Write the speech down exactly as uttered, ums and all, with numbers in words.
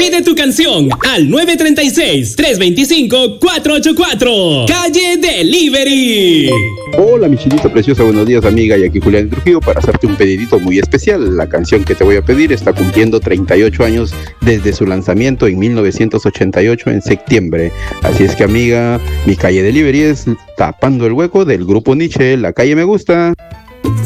Pide tu canción al nueve tres seis, tres dos cinco, cuatro ocho cuatro. Calle Delivery. Hola, mi chinita preciosa, buenos días, amiga. Y aquí Julián Trujillo para hacerte un pedidito muy especial. La canción que te voy a pedir está cumpliendo treinta y ocho años desde su lanzamiento en mil novecientos ochenta y ocho en septiembre. Así es que, amiga, mi Calle Delivery es Tapando el Hueco del grupo Nietzsche. La calle me gusta.